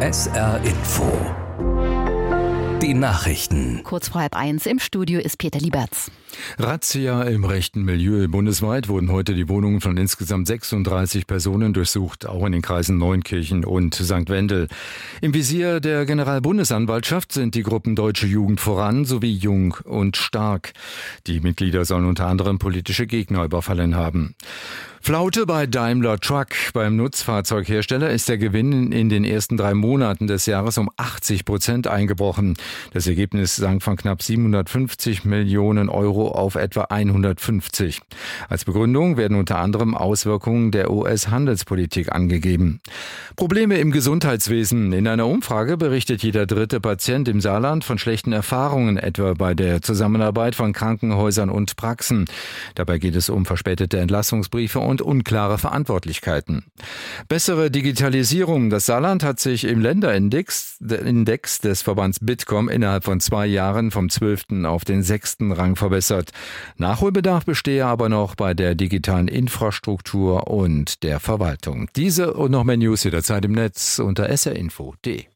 SR Info. Die Nachrichten. Kurz vor 12:30 im Studio ist Peter Lieberts. Razzia im rechten Milieu. Bundesweit wurden heute die Wohnungen von insgesamt 36 Personen durchsucht, auch in den Kreisen Neunkirchen und St. Wendel. Im Visier der Generalbundesanwaltschaft sind die Gruppen Deutsche Jugend voran sowie Jung und Stark. Die Mitglieder sollen unter anderem politische Gegner überfallen haben. Flaute bei Daimler Truck. Beim Nutzfahrzeughersteller ist der Gewinn in den ersten 3 Monaten des Jahres um 80% eingebrochen. Das Ergebnis sank von knapp 750 Millionen Euro auf etwa 150. Als Begründung werden unter anderem Auswirkungen der US-Handelspolitik angegeben. Probleme im Gesundheitswesen. In einer Umfrage berichtet jeder 3. Patient im Saarland von schlechten Erfahrungen, etwa bei der Zusammenarbeit von Krankenhäusern und Praxen. Dabei geht es um verspätete Entlassungsbriefe und unklare Verantwortlichkeiten. Bessere Digitalisierung. Das Saarland hat sich im Länderindex des Verbands Bitkom innerhalb von 2 Jahren vom 12. auf den 6. Rang verbessert. Nachholbedarf bestehe aber noch bei der digitalen Infrastruktur und der Verwaltung. Diese und noch mehr News jederzeit im Netz unter srinfo.de.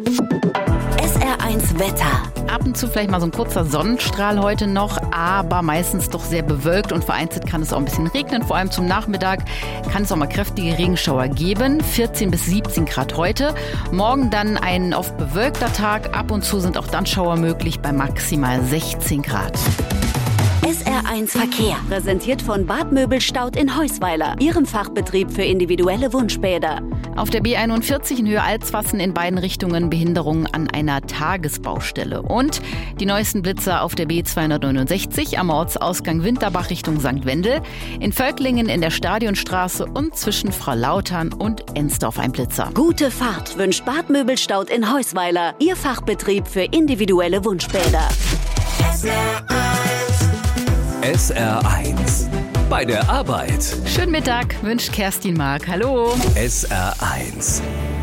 SR1 Wetter. Ab und zu vielleicht mal so ein kurzer Sonnenstrahl heute noch, aber meistens doch sehr bewölkt und vereinzelt kann es auch ein bisschen regnen. Vor allem zum Nachmittag kann es auch mal kräftige Regenschauer geben. 14 bis 17 Grad heute. Morgen dann ein oft bewölkter Tag. Ab und zu sind auch dann Schauer möglich bei maximal 16 Grad. SR1 Verkehr, präsentiert von Bad Möbelstaud in Heusweiler, Ihrem Fachbetrieb für individuelle Wunschbäder. Auf der B41 in Höhe Alswassen in beiden Richtungen Behinderungen an einer Tagesbaustelle. Und die neuesten Blitzer auf der B269 am Ortsausgang Winterbach Richtung St. Wendel, in Völklingen in der Stadionstraße und zwischen Frau Lautern und Ensdorf ein Blitzer. Gute Fahrt wünscht Bad Möbelstaud in Heusweiler, Ihr Fachbetrieb für individuelle Wunschbäder. SR1. Bei der Arbeit. Schönen Mittag, wünscht Kerstin Mark. Hallo. SR1.